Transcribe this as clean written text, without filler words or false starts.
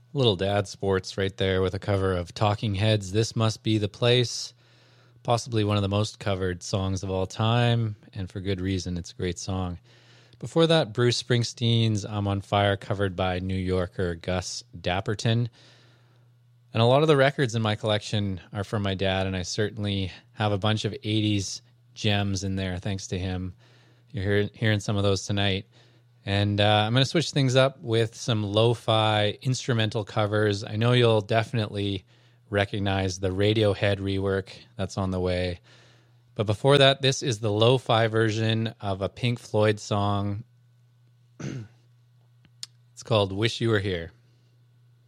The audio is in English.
Little Dad Sports right there with a cover of Talking Heads' This Must Be the Place. Possibly one of the most covered songs of all time, and for good reason. It's a great song. Before that, Bruce Springsteen's I'm on Fire, covered by New Yorker Gus Dapperton. And a lot of the records in my collection are from my dad, and I certainly have a bunch of 80s gems in there, thanks to him. You're hearing some of those tonight. And I'm going to switch things up with some lo-fi instrumental covers. I know you'll definitely recognize the Radiohead rework that's on the way. But before that, this is the lo-fi version of a Pink Floyd song. It's called Wish You Were Here.